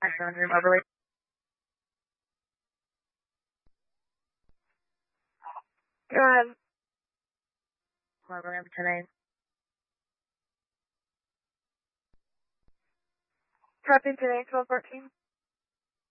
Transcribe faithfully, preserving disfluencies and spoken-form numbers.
Action room overlay. Go ahead. Program today. Prepping today, twelve fourteen.